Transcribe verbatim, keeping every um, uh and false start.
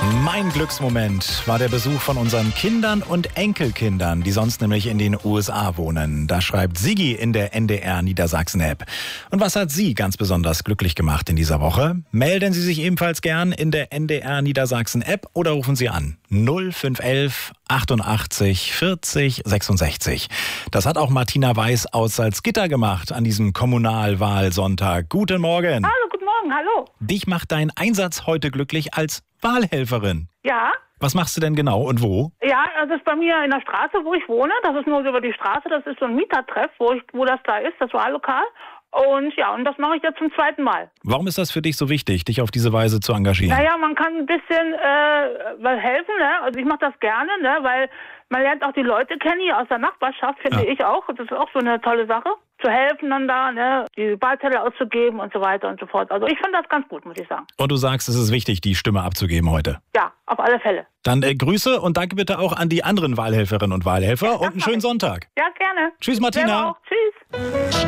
Mein Glücksmoment war der Besuch von unseren Kindern und Enkelkindern, die sonst nämlich in den U S A wohnen. Da schreibt Sigi in der N D R Niedersachsen-App. Und was hat Sie ganz besonders glücklich gemacht in dieser Woche? Melden Sie sich ebenfalls gern in der N D R Niedersachsen-App oder rufen Sie an null fünf elf achtundachtzig vierzig sechsundsechzig. Das hat auch Martina Weiß aus Salzgitter gemacht an diesem Kommunalwahlsonntag. Guten Morgen. Hallo, guten Morgen, hallo. Dich macht dein Einsatz heute glücklich als Wahlhelferin. Ja, Was machst du denn genau und wo? ja, das ist bei mir in der Straße, wo ich wohne. Das ist nur so über die Straße. Das ist so ein Mietertreff, wo, ich, wo das da ist, das Wahllokal. Und ja, und das mache ich jetzt zum zweiten Mal. Warum ist das für dich so wichtig, dich auf diese Weise zu engagieren? Naja, man kann ein bisschen äh, was helfen, ne? Also ich mache das gerne, ne? Weil man lernt auch die Leute kennen hier aus der Nachbarschaft, finde Ja. ich auch. Das ist auch so eine tolle Sache. Zu helfen dann da, ne? Die Wahlzettel auszugeben und so weiter und so fort. Also ich finde das ganz gut, muss ich sagen. Und du sagst, es ist wichtig, die Stimme abzugeben heute. Ja, auf alle Fälle. Dann äh, Grüße und danke bitte auch an die anderen Wahlhelferinnen und Wahlhelfer und einen schönen Sonntag. Ja, gerne. Tschüss, Martina. Selber auch. Tschüss.